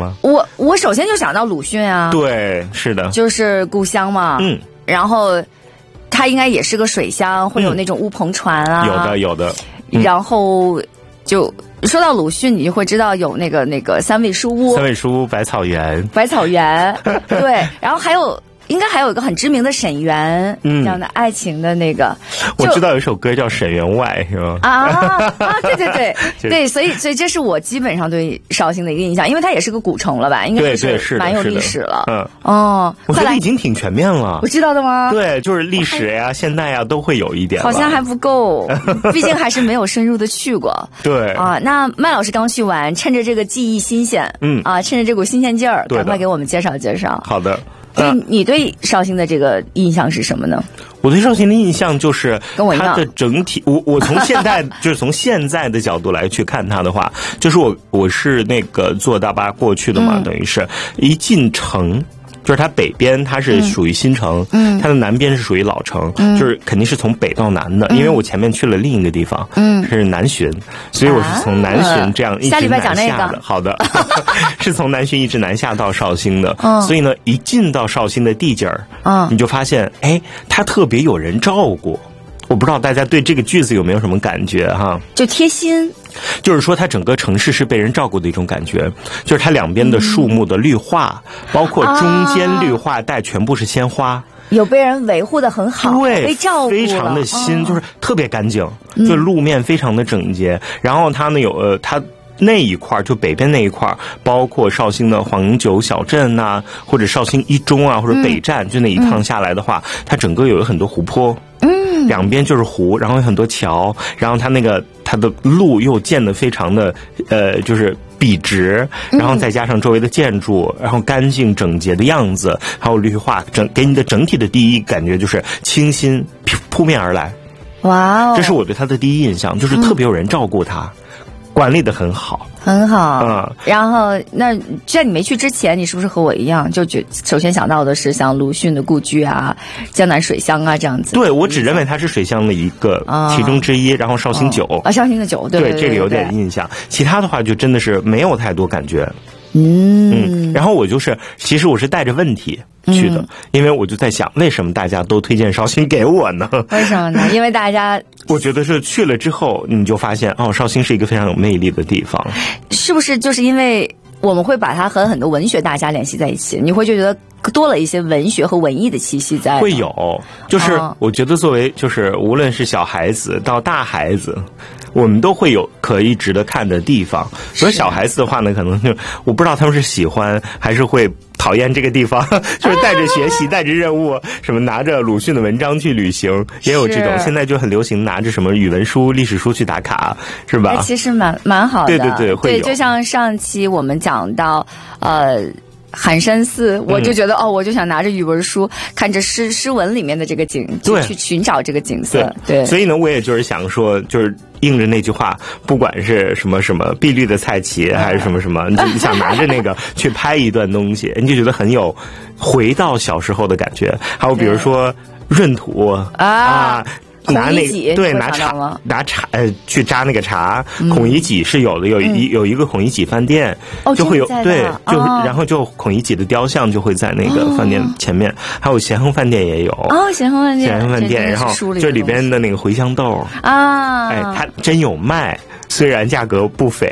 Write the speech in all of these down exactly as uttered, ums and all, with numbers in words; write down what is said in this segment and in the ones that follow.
吗？ 我我首先就想到鲁迅啊， 对，是的， 就是故乡嘛， 嗯， 然后它应该也是个水乡，会有那种乌篷船啊， 嗯、有的有的， 嗯、然后就。说到鲁迅，你就会知道有那个那个三味书屋， 三味书屋、百草园， 百草园，对，然后还有应该还有一个很知名的沈园，嗯，这样的爱情的那个， 我知道有一首歌叫《沈园外》，是吗？ 啊啊，对对对对，所以所以这是我基本上对绍兴的一个印象，因为它也是个古城了吧，应该是蛮有历史了， 嗯哦， 我觉得已经挺全面了， 我知道的吗？ 对，就是历史呀、现代呀都会有一点， 好像还不够，毕竟还是没有深入的去过。 对啊，那麦老师刚去完，趁着这个记忆新鲜，嗯啊，趁着这股新鲜劲儿，赶快给我们介绍介绍。 好的。 所以你对绍兴的这个印象是什么呢？ 我对绍兴的印象就是跟我一样， 它的整体，我我从现在就是从现在的角度来去看它的话，就是我我是那个坐大巴过去的嘛，嗯、等于是一进城。就是它北边它是属于新城，嗯，它的南边是属于老城，嗯，就是肯定是从北到南的，嗯、因为我前面去了另一个地方，嗯，是南浔，所以我是从南浔这样一直南下的。下礼拜讲那个，好的，是从南浔一直南下到绍兴的，嗯，所以呢，一进到绍兴的地界儿，嗯，你就发现，哎，它特别有人照顾。我不知道大家对这个句子有没有什么感觉哈？ 就贴心， 就是说它整个城市是被人照顾的一种感觉，就是它两边的树木的绿化，嗯、包括中间绿化带全部是鲜花。 有被人维护的很好， 对， 被照顾了， 非常的新，哦、就是特别干净， 嗯、 就路面非常的整洁。然后它呢有呃它。那一块就北边那一块，包括绍兴的黄酒小镇呐、啊，或者绍兴一中啊，或者北站，嗯、就那一趟下来的话，嗯、它整个有很多湖泊，嗯，两边就是湖，然后有很多桥，然后它那个它的路又建得非常的呃，就是笔直，然后再加上周围的建筑，然后干净整洁的样子，还有绿化，整给你的整体的第一感觉就是清新扑面而来。 哇哦， 这是我对它的第一印象，就是特别有人照顾它。嗯管理的很好， 很好。 嗯， 然后那在你没去之前，你是不是和我一样，就觉首先想到的是像鲁迅的故居啊、江南水乡啊这样子？ 对，我只认为它是水乡的一个其中之一，哦、然后绍兴酒啊，绍兴的酒，对对对, 对, 对, 对, 对，这个有点印象。其他的话就真的是没有太多感觉。 嗯, 嗯，然后我就是，其实我是带着问题去的，嗯、因为我就在想，为什么大家都推荐绍兴给我呢？ 为什么呢？因为大家， 我觉得是去了之后，你就发现哦，绍兴是一个非常有魅力的地方。 是不是就是因为我们会把它和很多文学大家联系在一起？你会觉得多了一些文学和文艺的气息在？ 会有，就是我觉得作为就是无论是小孩子到大孩子。我们都会有可以值得看的地方。所以小孩子的话呢，可能就我不知道他们是喜欢还是会讨厌这个地方，就是带着学习、带着任务，什么拿着鲁迅的文章去旅行，也有这种。现在就很流行拿着什么语文书、历史书去打卡，是吧？ 其实蛮蛮好的。 对对对，会有。 对，就像上期我们讲到，呃。寒山寺，我就觉得、嗯、哦，我就想拿着语文书，看着诗诗文里面的这个景，去去寻找这个景色。对， 对所以呢，我也就是想说，就是应着那句话，不管是什么什么碧绿的菜畦，还是什么什么，你就想拿着那个去拍一段东西，你就觉得很有回到小时候的感觉。还有比如说闰土啊。啊拿那个对拿茶拿茶呃去扎那个茶，嗯、孔乙己是有的，有一、嗯、有一个孔乙己饭店， 哦、 就会有对，就、 哦、 然后就孔乙己的雕像就会在那个饭店前面，哦、还有咸亨饭店也有哦，咸亨饭店， 咸亨饭店，然后就里边的那个茴香豆啊， 哎，它真有卖。虽然价格不菲，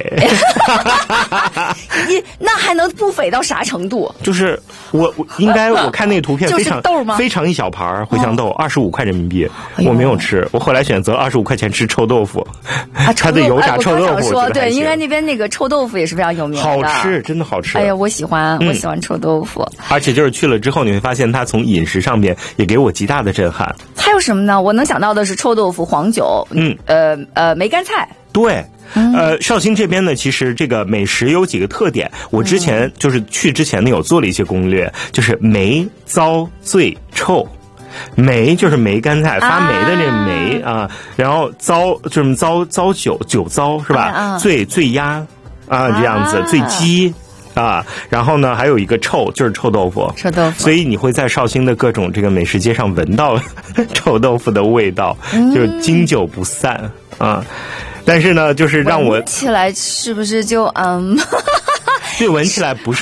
你那还能不菲到啥程度？ 就是我我应该我看那个图片非常豆吗？ 非常一小盘茴香豆，二十五块人民币，哎、我没有吃，我后来选择二十五块钱吃臭豆腐， 啊、 它的油炸臭豆腐。 哎、说对，因为那边那个臭豆腐也是非常有名的， 好吃，真的好吃。 哎呀，我喜欢，我喜欢臭豆腐。 嗯、而且就是去了之后，你会发现它从饮食上面也给我极大的震撼。 还有什么呢？我能想到的是臭豆腐、黄酒，嗯，呃呃，梅干菜。 对。呃，绍兴这边呢，其实这个美食有几个特点。我之前就是去之前呢，有做了一些攻略，就是梅、糟、醉、臭。梅就是梅干菜，发霉的那梅 啊, 啊，然后糟就是糟糟酒酒糟是吧？啊、醉醉鸭啊这样子，醉鸡。啊，然后呢，还有一个臭，就是臭豆腐， 臭豆腐。 所以你会在绍兴的各种这个美食街上闻到臭豆腐的味道，嗯、就是经久不散啊。但是呢，就是让我闻起来是不是就嗯？ 对，闻起来不是。